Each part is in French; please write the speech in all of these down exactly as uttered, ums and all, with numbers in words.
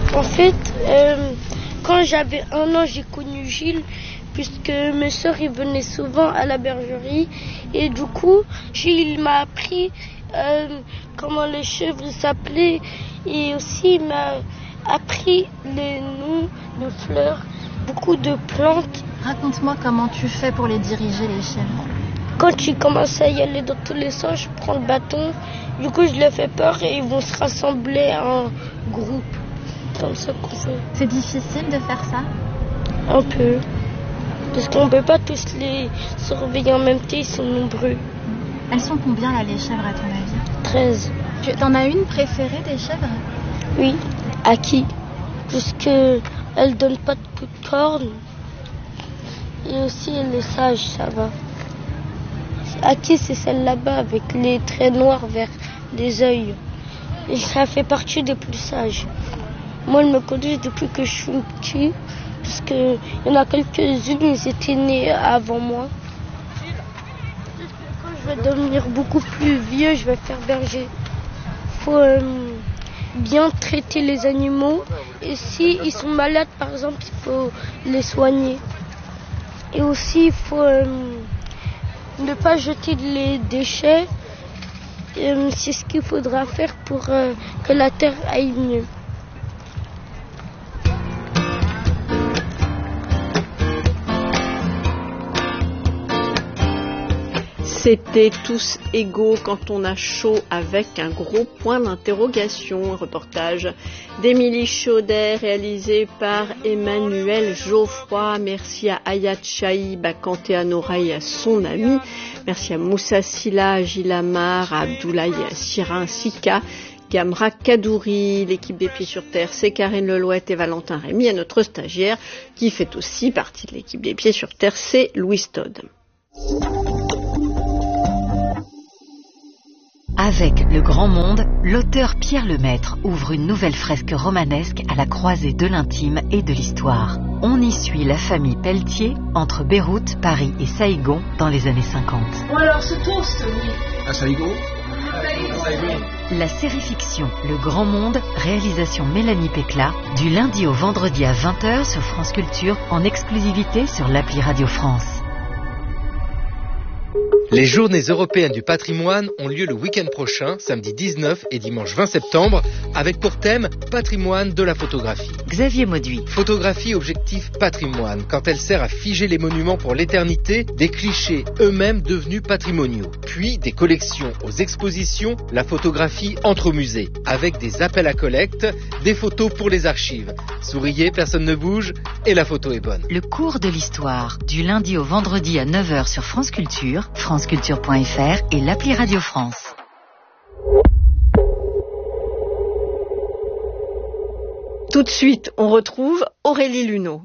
En fait, euh, quand j'avais un an, j'ai connu Gilles, puisque mes soeurs ils venaient souvent à la bergerie. Et du coup, Gilles m'a appris euh, comment les chèvres s'appelaient. Et aussi, il m'a appris les noms de fleurs, beaucoup de plantes. Raconte-moi comment tu fais pour les diriger, les chèvres. Quand ils commencent à y aller dans tous les sens, je prends le bâton. Du coup, je leur fais peur et ils vont se rassembler en groupe. Comme ça qu'on fait. C'est difficile de faire ça? Un peu. Parce qu'on ne peut pas tous les surveiller en même temps, ils sont nombreux. Elles sont combien là, les chèvres, à ton avis? treize. Tu en as une préférée des chèvres? Oui. Aki. Parce qu'elle ne donne pas de coups de corne. Et aussi, elle est sage, ça va. Aki, c'est celle là-bas avec les traits noirs vers les yeux. Et ça fait partie des plus sages. Moi, ils me connaissent depuis que je suis petit, parce qu'il y en a quelques-unes, ils étaient nés avant moi. Quand je vais devenir beaucoup plus vieux, je vais faire berger. Il faut euh, bien traiter les animaux. Et s'ils sont malades, par exemple, il faut les soigner. Et aussi, il faut euh, ne pas jeter les déchets. Euh, c'est ce qu'il faudra faire pour euh, que la terre aille mieux. C'était tous égaux quand on a chaud avec un gros point d'interrogation. Un reportage d'Émilie Chaudet réalisé par Emmanuel Geoffroy. Merci à Ayat Chaïb, à Kanté Anora et à son ami. Merci à Moussa Silla, à Gilles Amar, à Abdoulaye Sirin Sika, Gamra Kadouri. L'équipe des Pieds sur Terre, c'est Karine Lelouette et Valentin Rémy. À notre stagiaire qui fait aussi partie de l'équipe des Pieds sur Terre, c'est Louise Todd. Avec Le Grand Monde, l'auteur Pierre Lemaître ouvre une nouvelle fresque romanesque à la croisée de l'intime et de l'histoire. On y suit la famille Pelletier entre Beyrouth, Paris et Saïgon dans les années cinquante. Bon alors, ce toast, oui. À Saïgon. La série fiction Le Grand Monde, réalisation Mélanie Pécla, du lundi au vendredi à vingt heures sur France Culture, en exclusivité sur l'appli Radio France. Les Journées européennes du patrimoine ont lieu le week-end prochain, samedi dix-neuf et dimanche vingt septembre, avec pour thème Patrimoine de la photographie. Xavier Mauduit. Photographie objectif patrimoine, quand elle sert à figer les monuments pour l'éternité, des clichés eux-mêmes devenus patrimoniaux. Puis des collections aux expositions, la photographie entre musées, avec des appels à collecte, des photos pour les archives. Souriez, personne ne bouge, et la photo est bonne. Le cours de l'histoire, du lundi au vendredi à neuf heures sur France Culture, franceculture point f r et l'appli Radio France. Tout de suite, on retrouve Aurélie Luneau.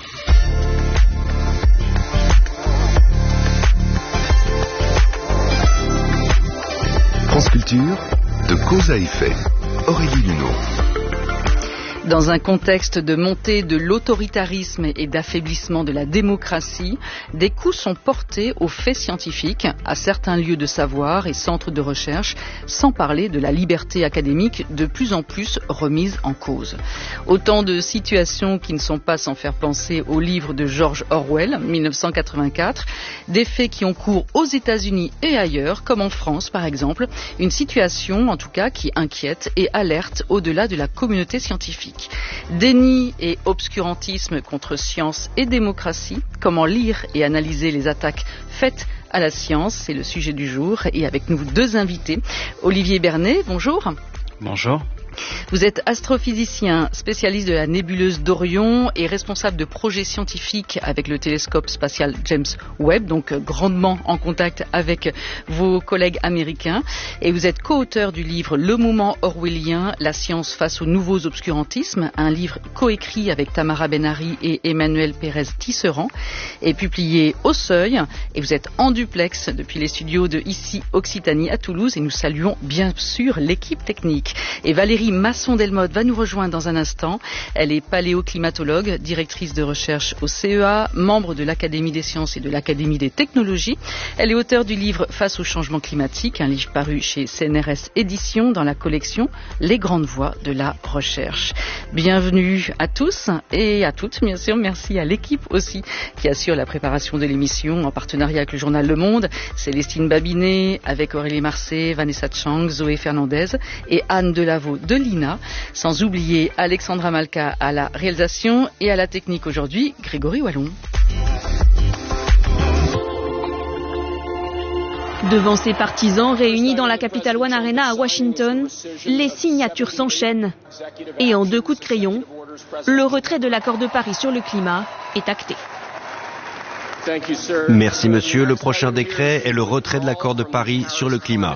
France Culture, de cause à effet. Aurélie Luneau. Dans un contexte de montée de l'autoritarisme et d'affaiblissement de la démocratie, des coups sont portés aux faits scientifiques, à certains lieux de savoir et centres de recherche, sans parler de la liberté académique de plus en plus remise en cause. Autant de situations qui ne sont pas sans faire penser au livre de George Orwell, mille neuf cent quatre-vingt-quatre, des faits qui ont cours aux États-Unis et ailleurs, comme en France par exemple, une situation en tout cas qui inquiète et alerte au-delà de la communauté scientifique. Déni et obscurantisme contre science et démocratie, comment lire et analyser les attaques faites à la science, c'est le sujet du jour. Et avec nous deux invités, Olivier Bernet, bonjour. Bonjour. Vous êtes astrophysicien, spécialiste de la nébuleuse d'Orion et responsable de projets scientifiques avec le télescope spatial James Webb, donc grandement en contact avec vos collègues américains. Et vous êtes co-auteur du livre Le moment orwellien, la science face aux nouveaux obscurantismes, un livre coécrit avec Tamara Benari et Emmanuel Pérez-Tisserand, et publié au Seuil. Et vous êtes en duplex depuis les studios de Ici Occitanie à Toulouse, et nous saluons bien sûr l'équipe technique. Et Valérie Masson-Delmotte va nous rejoindre dans un instant. Elle est paléoclimatologue, directrice de recherche au C E A, membre de l'Académie des sciences et de l'Académie des technologies. Elle est auteure du livre Face au changement climatique, un livre paru chez C N R S Éditions dans la collection Les grandes voies de la recherche. Bienvenue à tous et à toutes, bien sûr. Merci à l'équipe aussi qui assure la préparation de l'émission en partenariat avec le journal Le Monde. Célestine Babinet avec Aurélie Marcet, Vanessa Chang, Zoé Fernandez et Anne Delaveau de l'I N A. Sans oublier Alexandra Malka à la réalisation et à la technique aujourd'hui, Grégory Wallon. Devant ses partisans réunis dans la Capital One Arena à Washington, les signatures s'enchaînent. Et en deux coups de crayon, le retrait de l'accord de Paris sur le climat est acté. Merci monsieur. Le prochain décret est le retrait de l'accord de Paris sur le climat.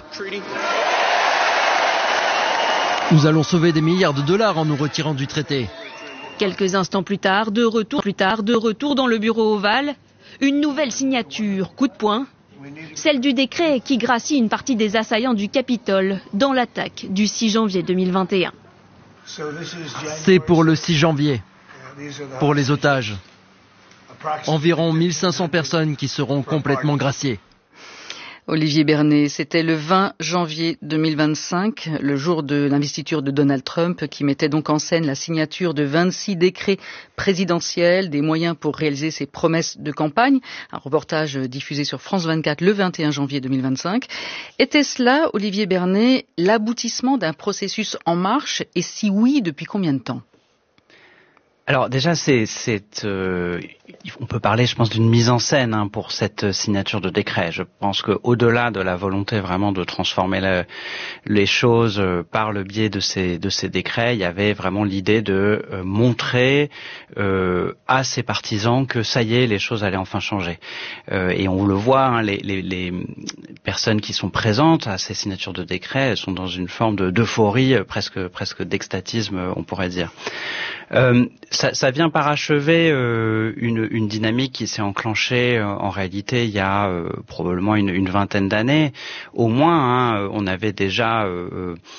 Nous allons sauver des milliards de dollars en nous retirant du traité. Quelques instants plus tard, de retour, plus tard, de retour dans le bureau ovale, une nouvelle signature, coup de poing. Celle du décret qui gracie une partie des assaillants du Capitole dans l'attaque du six janvier deux mille vingt et un. C'est pour le six janvier, pour les otages. Environ mille cinq cents personnes qui seront complètement graciées. Olivier Bernet, c'était le vingt janvier deux mille vingt-cinq, le jour de l'investiture de Donald Trump, qui mettait donc en scène la signature de vingt-six décrets présidentiels, des moyens pour réaliser ses promesses de campagne. Un reportage diffusé sur France vingt-quatre le vingt et un janvier deux mille vingt-cinq. Était-ce là, Olivier Bernet, l'aboutissement d'un processus en marche? Et si oui, depuis combien de temps? Alors déjà, c'est, c'est, euh, on peut parler, je pense, d'une mise en scène hein, pour cette signature de décret. Je pense qu'au-delà de la volonté vraiment de transformer le, les choses euh, par le biais de ces, de ces décrets, il y avait vraiment l'idée de euh, montrer euh, à ses partisans que ça y est, les choses allaient enfin changer. Euh, et on le voit, hein, les, les, les personnes qui sont présentes à ces signatures de décrets, elles sont dans une forme de, d'euphorie, presque, presque d'extatisme, on pourrait dire. Euh, ça, ça vient parachever euh, une, une dynamique qui s'est enclenchée euh, en réalité il y a euh, probablement une, une vingtaine d'années, au moins. Hein, on avait déjà euh,